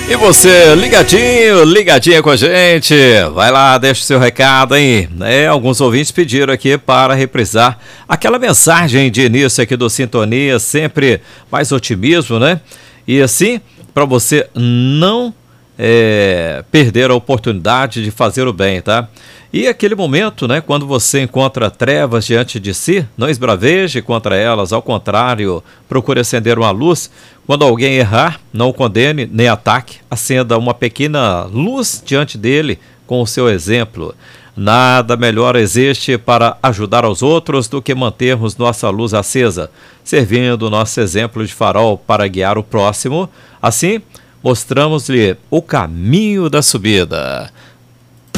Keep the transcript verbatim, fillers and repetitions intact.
E você, ligadinho, ligadinha com a gente, vai lá, deixa o seu recado, hein? É, alguns ouvintes pediram aqui para reprisar aquela mensagem de início aqui do Sintonia, sempre mais otimismo, né? E assim, para você não é, perder a oportunidade de fazer o bem, tá? E aquele momento, né, quando você encontra trevas diante de si, não esbraveje contra elas, ao contrário, procure acender uma luz. Quando alguém errar, não o condene nem ataque, acenda uma pequena luz diante dele com o seu exemplo. Nada melhor existe para ajudar aos outros do que mantermos nossa luz acesa, servindo nosso exemplo de farol para guiar o próximo. Assim, mostramos-lhe o caminho da subida.